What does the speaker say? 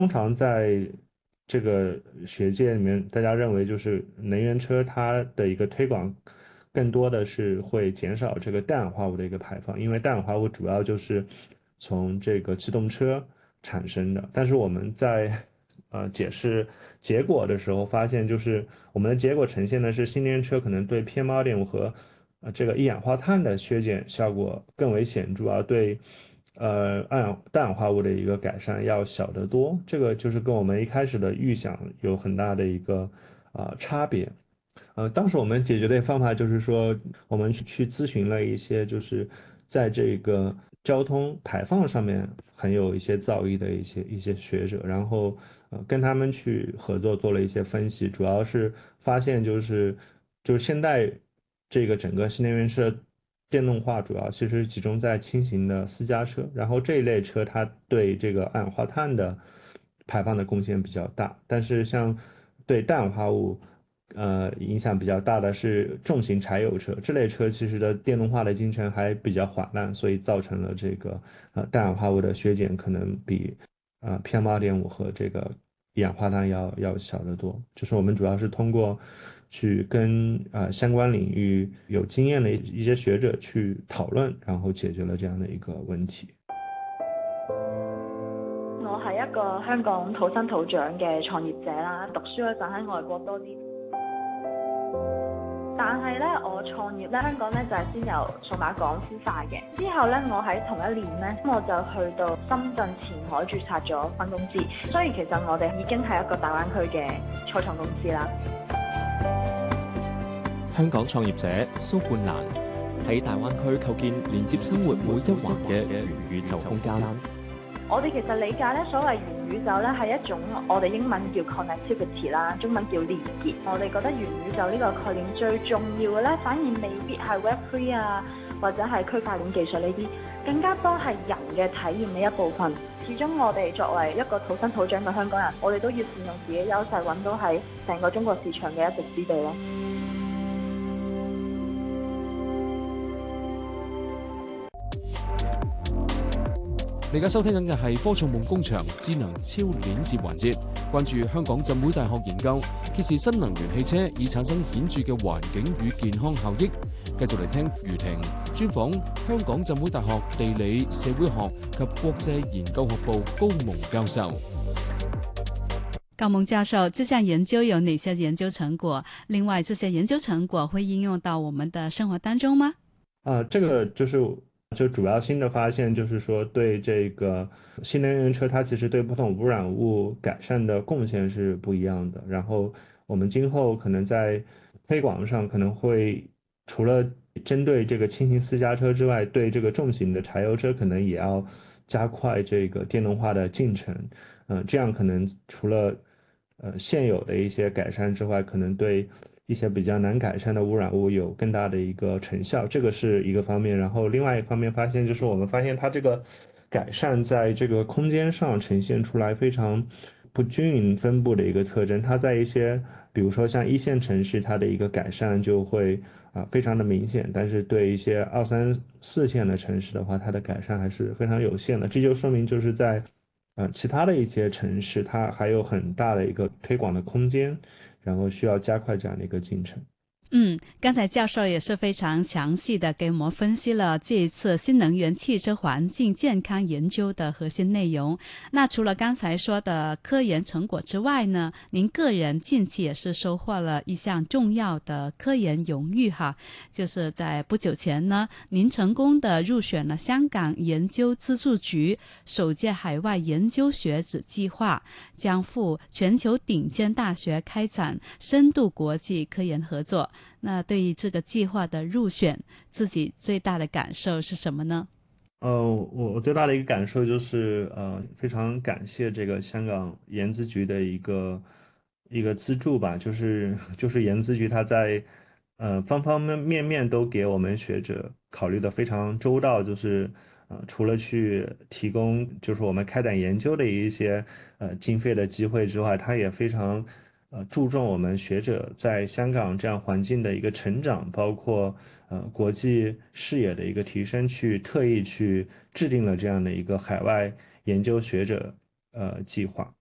通常在这个学界里面，大家认为就是能源车它的一个推广，更多的是会减少这个氮氧化物的一个排放，因为氮氧化物主要就是从这个机动车产生的。但是我们在解释结果的时候，发现就是我们的结果呈现的是新能源车可能对 PM2.5和这个一氧化碳的削减效果更为显著，而对氮氧化物的一个改善要小得多。这个就是跟我们一开始的预想有很大的一个差别。当时我们解决的方法就是说，我们去咨询了一些就是在这个交通排放上面很有一些造诣的一些学者，然后跟他们去合作做了一些分析，主要是发现就是现在这个整个新能源车电动化主要其实集中在轻型的私家车，然后这一类车它对这个二氧化碳的排放的贡献比较大，但是像对氮氧化物影响比较大的是重型柴油车，这类车其实的电动化的进程还比较缓慢，所以造成了这个氮氧化物的削减可能比PM2.5和这个一氧化碳要小得多。就是我们主要是通过去跟相关领域有经验的一些学者去讨论，然後解決了這樣的一個問題。 我係一個香港土生土長嘅創業者啦，讀書嗰陣喺外國多啲。但係咧，我創業咧，香港咧就係先由數碼港孵化嘅。之後咧，我喺同一年咧，我就去到深圳前海註冊咗分公司。所以其實我哋已經係一個大灣區嘅初創公司啦。 香港創業者蘇冠蘭喺大灣區構建連接生活每一環嘅元宇宙空間。 我哋其實理解咧，所謂元宇宙咧係一種我哋英文叫 connectivity 啦，中文叫連結。我哋覺得元宇宙呢個概念最重要嘅咧，反而未必係 Web3 啊，或者係區塊鏈技術呢啲，更加多係人嘅體驗嘅一部分。始終我哋作為一個土生土長嘅香港人，我哋都要善用自己優勢，揾到喺成個中國市場嘅一席之地咯。 你而家收聽緊嘅係科創夢工場智能超鏈接環節，關注香港浸會大學研究揭示新能源汽車已產生顯著嘅環境與健康效益。繼續嚟聽余婷專訪香港浸會大學地理、社會學及國際研究學部高蒙教授。 高蒙教授，這項研究有哪些研究成果？另外，這些研究成果會應用到我們的生活當中嗎？ 這個就主要新的發現就是說，對這個新能源車，它其實對不同污染物改善的貢獻是不一樣的。然後我們今後可能在推廣上可能會除了針對這個輕型私家車之外，對這個重型的柴油車可能也要加快這個電動化的進程。這樣可能除了現有的一些改善之外，可能對一些比較難改善的污染物有更大的一個成效，這個是一個方面。然後另外一方面發現就是我們發現它這個改善在這個空間上呈現出來非常不均勻分布的一個特徵。它在一些比如說像一線城市，它的一個改善就會非常的明顯，但是對一些二三四線的城市的話，它的改善還是非常有限的。這就說明就是在其他的一些城市，它還有很大的一個推廣的空間，然後需要加快這樣的一個進程。 剛才教授也是非常詳細的給我們分析了這一次新能源汽車環境健康研究的核心內容。那除了剛才說的科研成果之外呢，您個人近期也是收穫了一項重要的科研榮譽哈，就是在不久前呢，您成功的入選了香港研究資助局首屆海外研究學子計劃，將赴全球頂尖大學開展深度國際科研合作。那對於這個計劃的入選，自己最大的感受是什麼呢？ 我最大的一個感受就是非常感謝這個香港研資局的一個資助吧，就是研資局它在方方面面都給我們學者考慮得非常周到，就是除了去提供就是我們開展研究的一些經費的機會之外，它也非常注重我們學者在香港這樣環境的一個成長，包括國際視野的一個提升，去特意去制定了這樣的一個海外研究學者計劃。